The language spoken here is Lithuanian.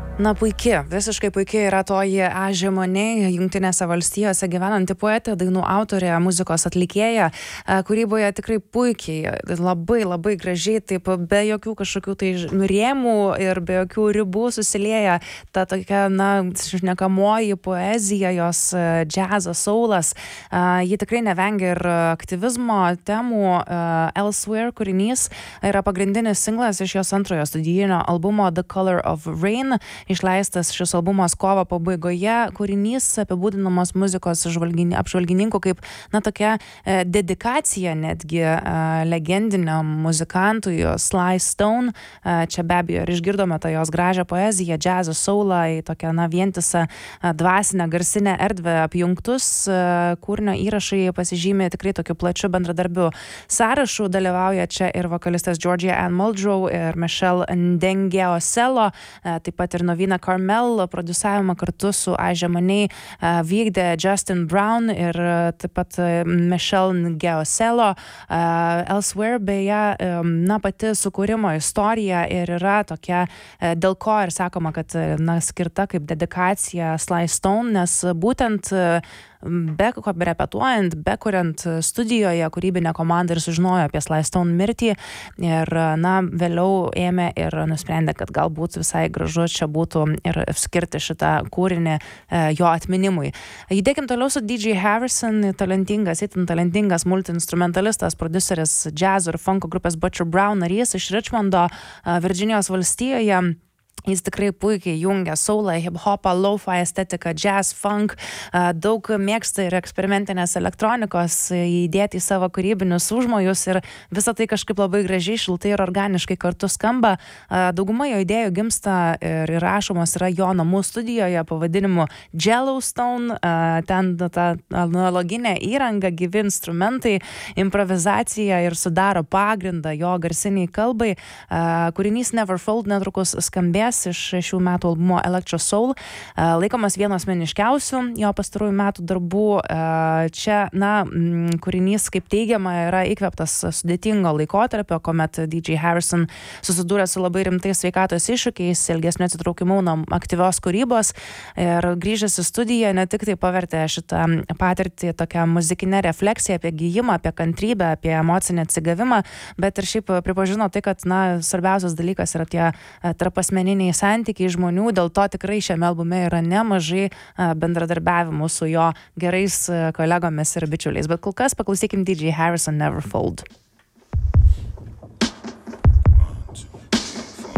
Na puikiai, visiškai puikiai yra toji Aja Money, Jungtinėse valstijose gyvenanti poetė, dainų autorė, muzikos atlikėja, kūryboje tikrai puikiai, labai gražiai, taip be jokių kažkokių tai rėmų ir be jokių ribų susilieja ta tokia, šnekamoji poezija, jos džiazas, soulas. Ji tikrai nevengia ir aktyvizmo temų. Elsewhere kūrinys yra pagrindinis singlas iš jos antrojo studijinio albumo The Color of Rain. Išleistas šis albumas kovo pabaigoje, kūrinys apibūdinamas muzikos apžvalgininkų kaip, tokia dedikacija netgi legendiniam muzikantui Sly Stone. Čia be abejo ir išgirdome tą jos gražią poeziją, džiazą, soulą, į tokią, vientisą dvasinę, garsinę erdvę apjungtus. Kūrinio įrašai pasižymė tikrai tokiu plačiu bendradarbių sąrašu. Dalyvauja čia ir vokalistas Georgia Ann Muldrow ir Michelle Ndengeoselo, taip pat ir Novina Carmel. Prodiusavimą kartu su Aja Money vykdė Justin Brown ir taip pat Michelle Ndengeoselo. Elsewhere beje, pati sukūrimo istorija ir yra tokia, dėl ko ir sakoma, kad skirta kaip dedikacija Sly Stone, nes būtent repetuojant, kuriant studijoje, kūrybinė komanda ir sužinojo apie Sly Stone mirtį ir, vėliau ėmė ir nusprendė, kad galbūt visai gražu čia būtų ir skirti šitą kūrinį jo atminimui. Judėkim toliau su DJ Harrison, itin talentingas multiinstrumentalistas, prodiuseris, džiazo ir funko grupės Butcher Brown narys iš Richmondo, Virdžinijos valstijoje. Jis tikrai puikiai jungia soulą, hip-hopą, lo-fi estetiką, jazz, funk, daug mėgsta ir eksperimentinės elektronikos įdėti į savo kūrybinius užmojus ir visą tai kažkaip labai gražiai, šiltai ir organiškai kartu skamba. Dauguma jo idėjų gimsta ir įrašomos yra jo namų studijoje pavadinimu Yellowstone. Ten ta analoginė įranga, gyvi instrumentai, improvizacija ir sudaro pagrindą jo garsiniai kalbai. Kūrinys Neverfold netrukus skambės iš šių metų albumo Electro Soul, laikomas vienas meniškiausių jo pastarųjų metų darbų. Čia, kūrinys, kaip teigiama, yra įkvėptas sudėtingo laikotarpio, kuomet DJ Harrison susidūrė su labai rimtais sveikatos iššūkiais, ilgesniu atsitraukimu nuo aktyvios kūrybos ir grįžęs į studiją ne tik tai pavertė šitą patirtį tokią muzikinę refleksiją apie gijimą, apie kantrybę, apie emocinį atsigavimą, bet ir šiaip pripažino tai, kad, svarbiausias dalykas yra tie tarpasmeniniai santykiai žmonių, dėl to tikrai šiame albume yra nemažai bendradarbiavimų su jo gerais kolegomis ir bičiuliais. Bet kol kas paklausykim DJ Harrison Neverfold.